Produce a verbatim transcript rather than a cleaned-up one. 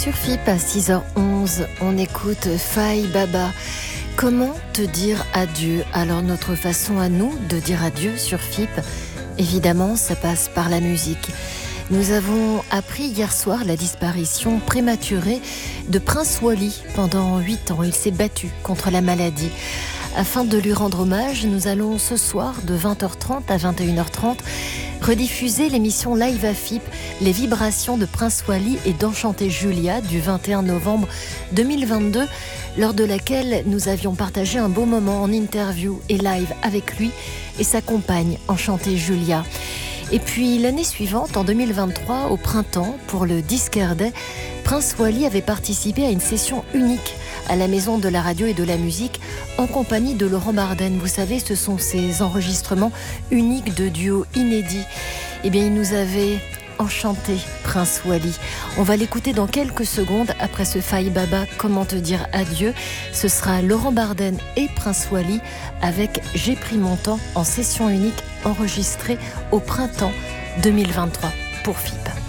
Sur F I P à six heures onze, on écoute Faï Baba. Comment te dire adieu? Alors notre façon à nous de dire adieu sur F I P, évidemment, ça passe par la musique. Nous avons appris hier soir la disparition prématurée de Prince Wally. Pendant huit ans, il s'est battu contre la maladie. Afin de lui rendre hommage, nous allons ce soir de vingt heures trente à vingt et une heures trente rediffuser l'émission Live à F I P, les vibrations de Prince Wally et d'Enchanté Julia du vingt et un novembre deux mille vingt-deux, lors de laquelle nous avions partagé un beau moment en interview et live avec lui et sa compagne Enchantée Julia. Et puis l'année suivante, en deux mille vingt-trois, au printemps, pour le Disquaire Day, Prince Wally avait participé à une session unique à la Maison de la Radio et de la Musique en compagnie de Laurent Barden. Vous savez, ce sont ces enregistrements uniques de duos inédits. Eh bien, il nous avait enchanté, Prince Wally. On va l'écouter dans quelques secondes après ce Faï Baba, comment te dire adieu. Ce sera Laurent Barden et Prince Wally avec J'ai pris mon temps en session unique enregistrée au printemps deux mille vingt-trois pour F I P.